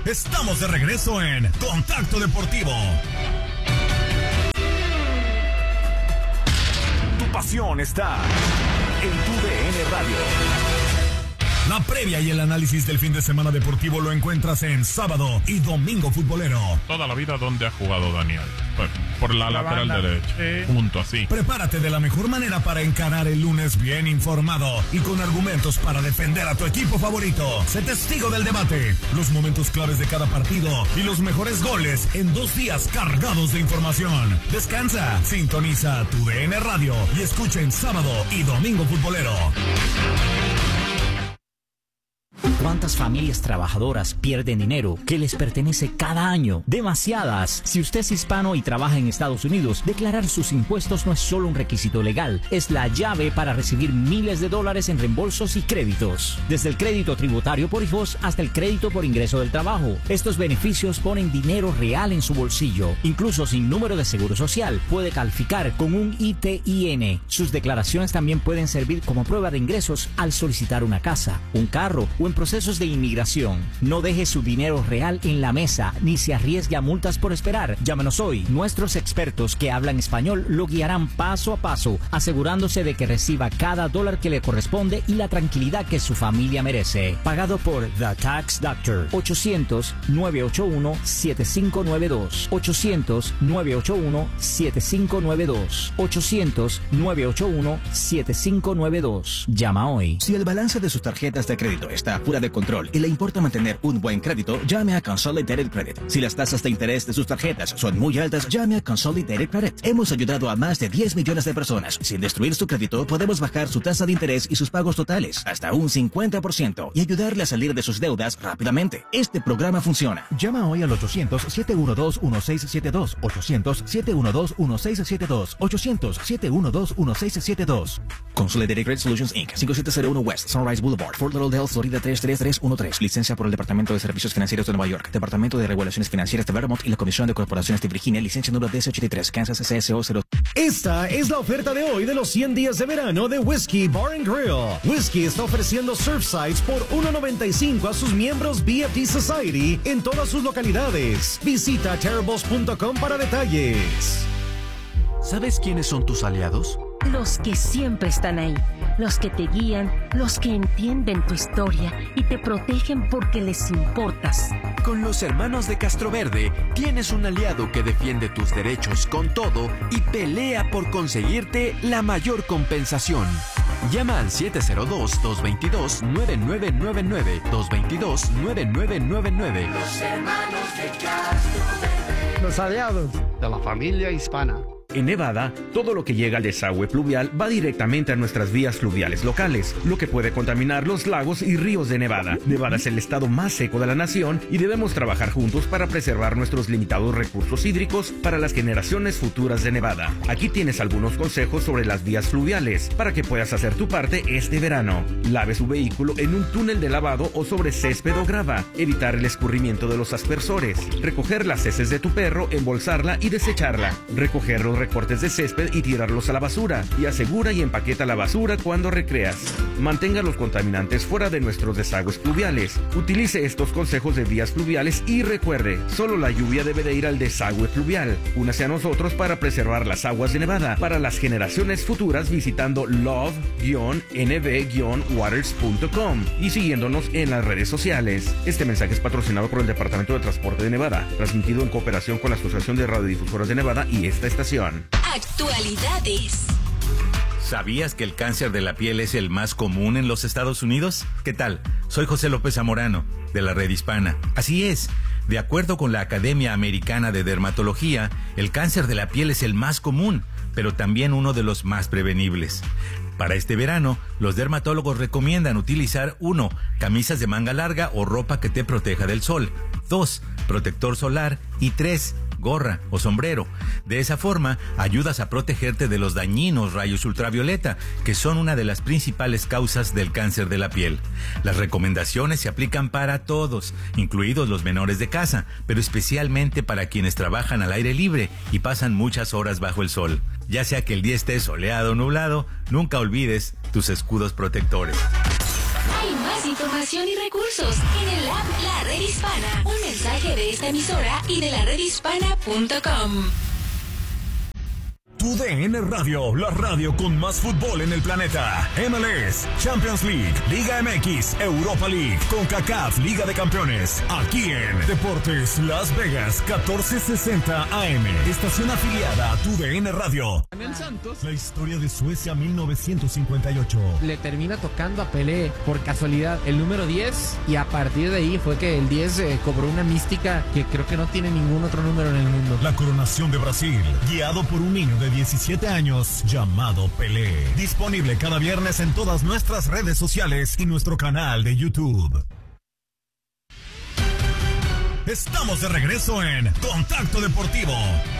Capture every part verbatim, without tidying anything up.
Estamos de regreso en Contacto Deportivo. Tu pasión está en tu D N Radio. La previa y el análisis del fin de semana deportivo lo encuentras en Sábado y Domingo Futbolero. Toda la vida, ¿dónde ha jugado Daniel? Pues, por la, la lateral banda. derecha. Sí. Punto, así. Prepárate de la mejor manera para encarar el lunes bien informado y con argumentos para defender a tu equipo favorito. Sé testigo del debate, los momentos claves de cada partido y los mejores goles en dos días cargados de información. Descansa, sintoniza tu D N Radio y escucha en Sábado y Domingo Futbolero. ¿Cuántas familias trabajadoras pierden dinero que les pertenece cada año? Demasiadas. Si usted es hispano y trabaja en Estados Unidos, declarar sus impuestos no es solo un requisito legal, es la llave para recibir miles de dólares en reembolsos y créditos. Desde el crédito tributario por hijos hasta el crédito por ingreso del trabajo. Estos beneficios ponen dinero real en su bolsillo. Incluso sin número de seguro social, puede calificar con un I T I N. Sus declaraciones también pueden servir como prueba de ingresos al solicitar una casa, un carro o en procesos de inmigración. No deje su dinero real en la mesa ni se arriesgue a multas por esperar. Llámenos hoy. Nuestros expertos que hablan español lo guiarán paso a paso, asegurándose de que reciba cada dólar que le corresponde y la tranquilidad que su familia merece. Pagado por The Tax Doctor. ochocientos, nueve ocho uno, siete cinco nueve dos. ochocientos, nueve ocho uno, siete cinco nueve dos. ochocientos, nueve ocho uno, siete cinco nueve dos. Llama hoy. Si el balance de sus tarjetas de crédito está fuera de control y le importa mantener un buen crédito, llame a Consolidated Credit. Si las tasas de interés de sus tarjetas son muy altas, llame a Consolidated Credit. Hemos ayudado a más de diez millones de personas. Sin destruir su crédito, podemos bajar su tasa de interés y sus pagos totales hasta un cincuenta por ciento y ayudarle a salir de sus deudas rápidamente. Este programa funciona. Llama hoy al ochocientos, siete uno dos, uno seis siete dos, ochocientos, siete uno dos, uno seis siete dos, ochocientos, siete uno dos, uno seis siete dos. Consolidated Credit Solutions incorporated. cinco siete cero uno West Sunrise Boulevard, Fort Lauderdale, Florida tres tres tres uno tres. Licencia por el Departamento de Servicios Financieros de Nueva York, Departamento de Regulaciones Financieras de Vermont y la Comisión de Corporaciones de Virginia. Licencia número D S ochenta y tres, Kansas C S O cero. Esta es la oferta de hoy de los cien días de verano de Whiskey Bar and Grill. Whiskey está ofreciendo Surfsides por uno noventa y cinco a sus miembros B F D Society en todas sus localidades. Visita terribles punto com para detalles. ¿Sabes quiénes son tus aliados? Los que siempre están ahí, los que te guían, los que entienden tu historia y te protegen porque les importas. Con los hermanos de Castroverde tienes un aliado que defiende tus derechos con todo y pelea por conseguirte la mayor compensación. Llama al siete cero dos, dos dos dos, nueve nueve nueve nueve, dos dos dos, nueve nueve nueve nueve. Los hermanos de Castroverde. Los aliados de la familia hispana. En Nevada, todo lo que llega al desagüe pluvial va directamente a nuestras vías fluviales locales, lo que puede contaminar los lagos y ríos de Nevada. Nevada es el estado más seco de la nación y debemos trabajar juntos para preservar nuestros limitados recursos hídricos para las generaciones futuras de Nevada. Aquí tienes algunos consejos sobre las vías fluviales para que puedas hacer tu parte este verano. Lave su vehículo en un túnel de lavado o sobre césped o grava. Evitar el escurrimiento de los aspersores. Recoger las heces de tu perro, embolsarla y desecharla. Recoger los recortes de césped y tirarlos a la basura, y asegura y empaqueta la basura cuando recreas. Mantenga los contaminantes fuera de nuestros desagües pluviales. Utilice estos consejos de vías fluviales y recuerde, solo la lluvia debe de ir al desagüe pluvial. Únase a nosotros para preservar las aguas de Nevada para las generaciones futuras visitando love guion n b guion waters punto com y siguiéndonos en las redes sociales. Este mensaje es patrocinado por el Departamento de Transporte de Nevada, transmitido en cooperación con la Asociación de Radiodifusoras de Nevada y esta estación. Actualidades. ¿Sabías que el cáncer de la piel es el más común en los Estados Unidos? ¿Qué tal? Soy José López Zamorano, de la Red Hispana. Así es, de acuerdo con la Academia Americana de Dermatología, el cáncer de la piel es el más común, pero también uno de los más prevenibles. Para este verano, los dermatólogos recomiendan utilizar uno Camisas de manga larga o ropa que te proteja del sol. dos Protector solar. Y tres Gorra o sombrero. De esa forma, ayudas a protegerte de los dañinos rayos ultravioleta, que son una de las principales causas del cáncer de la piel. Las recomendaciones se aplican para todos, incluidos los menores de casa, pero especialmente para quienes trabajan al aire libre y pasan muchas horas bajo el sol. Ya sea que el día esté soleado o nublado, nunca olvides tus escudos protectores. Hay más información y recursos en el app La Red Hispana. Un mensaje Sigue de esta emisora y de la red hispana punto com. Tu D N Radio, la radio con más fútbol en el planeta. M L S, Champions League, Liga M X, Europa League, CONCACAF, Liga de Campeones. Aquí en Deportes Las Vegas, catorce sesenta A M. Estación afiliada a Tu D N Radio. En el Santos. La historia de Suecia mil novecientos cincuenta y ocho. Le termina tocando a Pelé por casualidad el número diez y a partir de ahí fue que el diez eh, cobró una mística que creo que no tiene ningún otro número en el mundo. La coronación de Brasil, guiado por un niño de diecisiete años llamado Pelé. Disponible cada viernes en todas nuestras redes sociales y nuestro canal de YouTube. Estamos de regreso en Contacto Deportivo.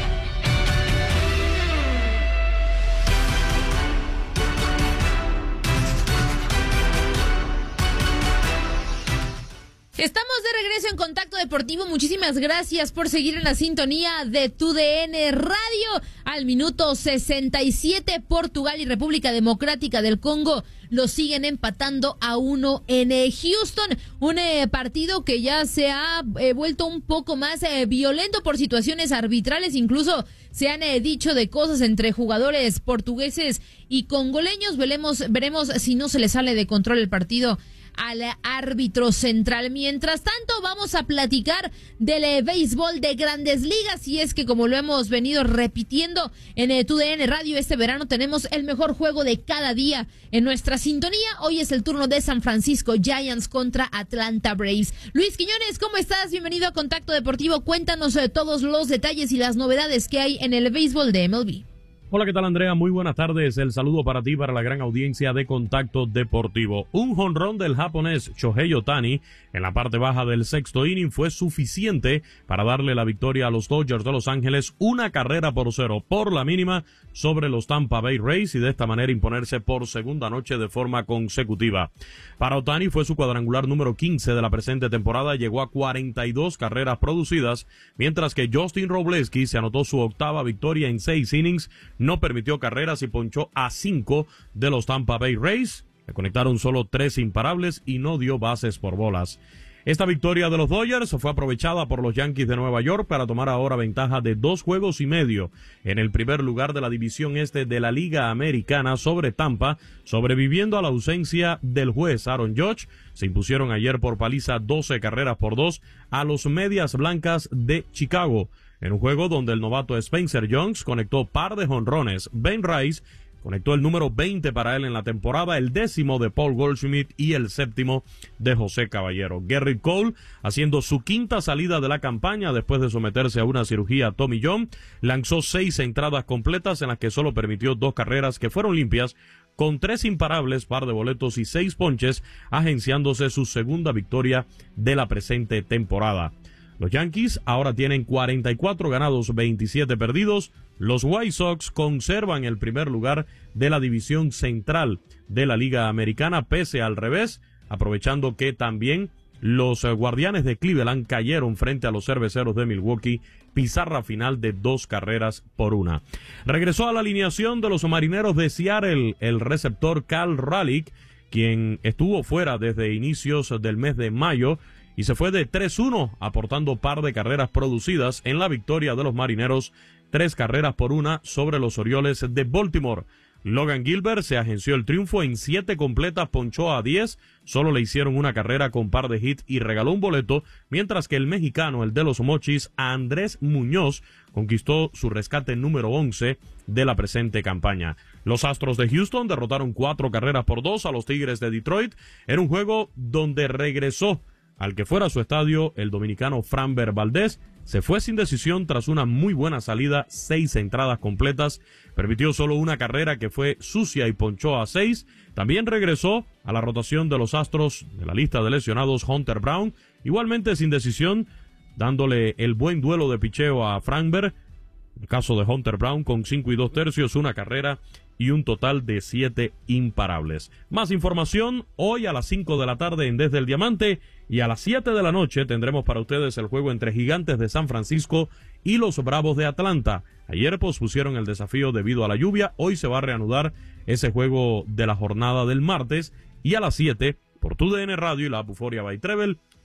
Estamos de regreso en Contacto Deportivo. Muchísimas gracias por seguir en la sintonía de Tu D N Radio. Al minuto sesenta y siete, Portugal y República Democrática del Congo lo siguen empatando a uno en eh, Houston. Un eh, partido que ya se ha eh, vuelto un poco más eh, violento por situaciones arbitrales. Incluso se han eh, dicho de cosas entre jugadores portugueses y congoleños. Veremos, veremos si no se le sale de control el partido al árbitro central. Mientras tanto, vamos a platicar del eh, béisbol de Grandes Ligas, y es que, como lo hemos venido repitiendo en eh, Tu D N Radio, este verano tenemos el mejor juego de cada día en nuestra sintonía. Hoy es el turno de San Francisco Giants contra Atlanta Braves. Luis Quiñones, ¿cómo estás? Bienvenido a Contacto Deportivo. Cuéntanos eh, todos los detalles y las novedades que hay en el béisbol de M L B. Hola, ¿qué tal, Andrea? Muy buenas tardes. El saludo para ti, para la gran audiencia de Contacto Deportivo. Un jonrón del japonés Shohei Ohtani en la parte baja del sexto inning fue suficiente para darle la victoria a los Dodgers de Los Ángeles, una carrera por cero por la mínima sobre los Tampa Bay Rays, y de esta manera imponerse por segunda noche de forma consecutiva. Para Ohtani fue su cuadrangular número quince de la presente temporada, llegó a cuarenta y dos carreras producidas, mientras que Justin Robleski se anotó su octava victoria en seis innings, no permitió carreras y ponchó a cinco de los Tampa Bay Rays. Le conectaron solo tres imparables y no dio bases por bolas. Esta victoria de los Dodgers fue aprovechada por los Yankees de Nueva York para tomar ahora ventaja de dos juegos y medio en el primer lugar de la división este de la Liga Americana sobre Tampa, sobreviviendo a la ausencia del juez Aaron Judge. Se impusieron ayer por paliza doce carreras por dos a los Medias Blancas de Chicago, en un juego donde el novato Spencer Jones conectó par de jonrones. Ben Rice conectó el número veinte para él en la temporada, el décimo de Paul Goldschmidt y el séptimo de José Caballero. Gerrit Cole, haciendo su quinta salida de la campaña después de someterse a una cirugía Tommy John, lanzó seis entradas completas en las que solo permitió dos carreras que fueron limpias, con tres imparables, par de boletos y seis ponches, agenciándose su segunda victoria de la presente temporada. Los Yankees ahora tienen cuarenta y cuatro ganados, veintisiete perdidos. Los White Sox conservan el primer lugar de la división central de la Liga Americana, pese al revés, aprovechando que también los Guardianes de Cleveland cayeron frente a los Cerveceros de Milwaukee, pizarra final de dos carreras por una. Regresó a la alineación de los Marineros de Seattle el receptor Cal Raleigh, quien estuvo fuera desde inicios del mes de mayo, y se fue de tres uno, aportando par de carreras producidas en la victoria de los Marineros, tres carreras por una sobre los Orioles de Baltimore. Logan Gilbert se agenció el triunfo en siete completas, ponchó a diez, solo le hicieron una carrera con par de hits y regaló un boleto, mientras que el mexicano, el de los Mochis, Andrés Muñoz, conquistó su rescate número once de la presente campaña. Los Astros de Houston derrotaron cuatro carreras por dos a los Tigres de Detroit en un juego donde regresó al que fuera su estadio el dominicano Framber Valdez. Se fue sin decisión tras una muy buena salida, seis entradas completas, permitió solo una carrera que fue sucia y ponchó a seis. También regresó a la rotación de los Astros de la lista de lesionados Hunter Brown, igualmente sin decisión, dándole el buen duelo de picheo a Framber. El caso de Hunter Brown con cinco y dos tercios, una carrera y un total de siete imparables. Más información hoy a las cinco de la tarde en Desde el Diamante, y a las siete de la noche tendremos para ustedes el juego entre Gigantes de San Francisco y los Bravos de Atlanta. Ayer pospusieron el desafío debido a la lluvia, hoy se va a reanudar ese juego de la jornada del martes, y a las siete por Tu D N Radio y la Buforia by Treble,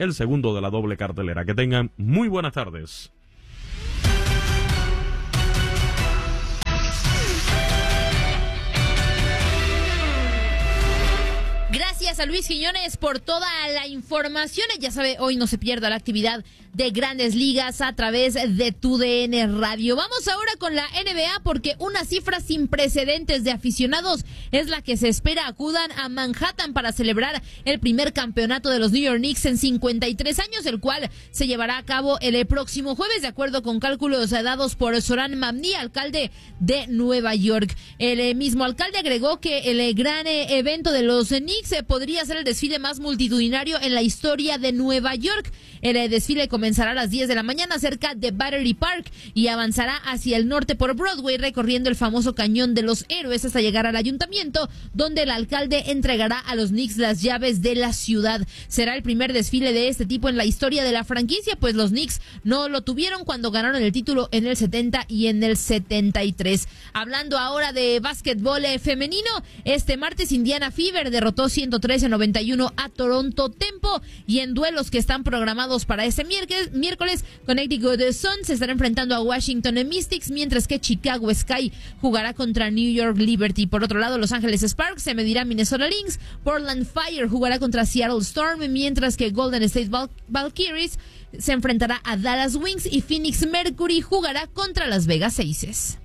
el segundo de la doble cartelera. Que tengan muy buenas tardes. Gracias a Luis Quiñones por toda la información. Ya sabe, hoy no se pierda la actividad de Grandes Ligas a través de tu D N Radio. Vamos ahora con la N B A porque una cifra sin precedentes de aficionados es la que se espera acudan a Manhattan para celebrar el primer campeonato de los New York Knicks en cincuenta y tres años, el cual se llevará a cabo el próximo jueves, de acuerdo con cálculos dados por Zoran Mamdi, alcalde de Nueva York. El mismo alcalde agregó que el gran evento de los Knicks podría ser el desfile más multitudinario en la historia de Nueva York. El desfile comenzará a las diez de la mañana cerca de Battery Park y avanzará hacia el norte por Broadway, recorriendo el famoso Cañón de los Héroes hasta llegar al ayuntamiento, donde el alcalde entregará a los Knicks las llaves de la ciudad. Será el primer desfile de este tipo en la historia de la franquicia, pues los Knicks no lo tuvieron cuando ganaron el título en el setenta y en el setenta y tres. Hablando ahora de básquetbol femenino, este martes Indiana Fever derrotó ciento trece a noventa y uno a Toronto Tempo, y en duelos que están programados para ese miércoles, miércoles Connecticut Sun se estará enfrentando a Washington Mystics, mientras que Chicago Sky jugará contra New York Liberty. Por otro lado, Los Ángeles Sparks se medirá a Minnesota Lynx, Portland Fire jugará contra Seattle Storm, mientras que Golden State Val- Valkyries se enfrentará a Dallas Wings y Phoenix Mercury jugará contra Las Vegas Aces.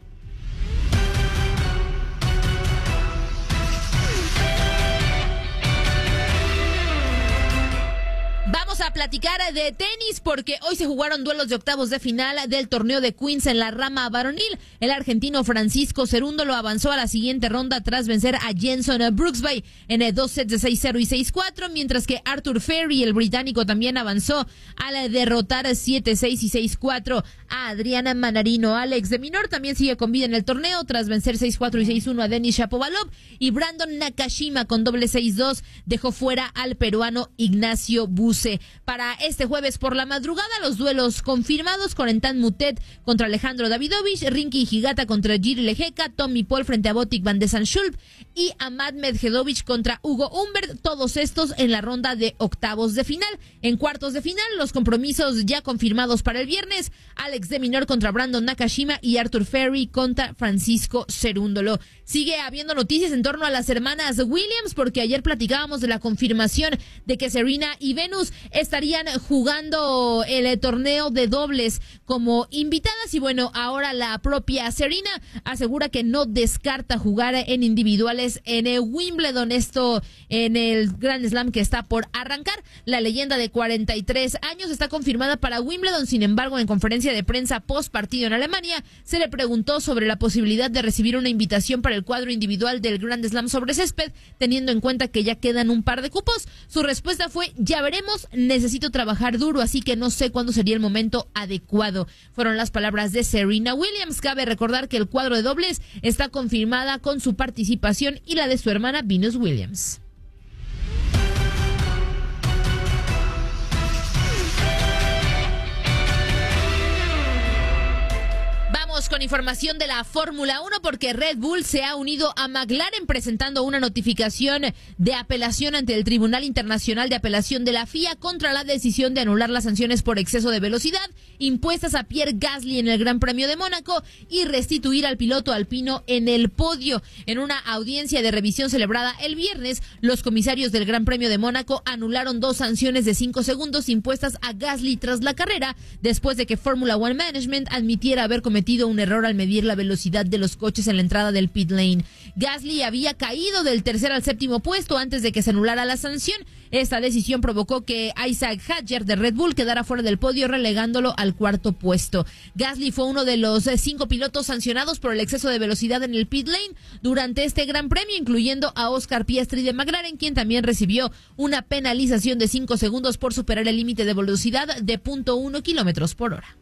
Vamos a platicar de tenis porque hoy se jugaron duelos de octavos de final del torneo de Queens en la rama varonil. El argentino Francisco Cerúndolo avanzó a la siguiente ronda tras vencer a Jenson Brooksby en dos sets de seis cero y seis cuatro, mientras que Arthur Ferry, el británico, también avanzó al derrotar siete seis y seis cuatro a Adriana Manarino. Alex de Minor también sigue con vida en el torneo tras vencer seis cuatro y seis uno a Denis Shapovalov, y Brandon Nakashima con doble seis dos dejó fuera al peruano Ignacio Buse. Para este jueves por la madrugada, los duelos confirmados: Corentin Moutet contra Alejandro Davidovich, Rinky Higata contra Jiri Lejeka, Tommy Paul frente a Botic van de Sanschulp y Ahmad Medjedovic contra Hugo Humbert, todos estos en la ronda de octavos de final. En cuartos de final, los compromisos ya confirmados para el viernes: Alex de Minor contra Brandon Nakashima y Arthur Ferry contra Francisco Cerúndolo. Sigue habiendo noticias en torno a las hermanas Williams, porque ayer platicábamos de la confirmación de que Serena y Venus estarían jugando el torneo de dobles como invitadas, y bueno, ahora la propia Serena asegura que no descarta jugar en individuales en el Wimbledon, esto en el Grand Slam que está por arrancar. La leyenda de cuarenta y tres años está confirmada para Wimbledon. Sin embargo, en conferencia de prensa post partido en Alemania, se le preguntó sobre la posibilidad de recibir una invitación para el cuadro individual del Grand Slam sobre césped, teniendo en cuenta que ya quedan un par de cupos. Su respuesta fue: ya veremos, necesito trabajar duro, así que no sé cuándo sería el momento adecuado. Fueron las palabras de Serena Williams. Cabe recordar que el cuadro de dobles está confirmada con su participación y la de su hermana Venus Williams. Con información de la Fórmula uno porque Red Bull se ha unido a McLaren presentando una notificación de apelación ante el Tribunal Internacional de Apelación de la F I A contra la decisión de anular las sanciones por exceso de velocidad impuestas a Pierre Gasly en el Gran Premio de Mónaco y restituir al piloto alpino en el podio. En una audiencia de revisión celebrada el viernes, los comisarios del Gran Premio de Mónaco anularon dos sanciones de cinco segundos impuestas a Gasly tras la carrera, después de que Formula One Management admitiera haber cometido un error al medir la velocidad de los coches en la entrada del pit lane. Gasly había caído del tercer al séptimo puesto antes de que se anulara la sanción. Esta decisión provocó que Isaac Hadjar de Red Bull quedara fuera del podio, relegándolo al cuarto puesto. Gasly fue uno de los cinco pilotos sancionados por el exceso de velocidad en el pit lane durante este Gran Premio, incluyendo a Oscar Piastri de McLaren, quien también recibió una penalización de cinco segundos por superar el límite de velocidad de punto uno kilómetros por hora.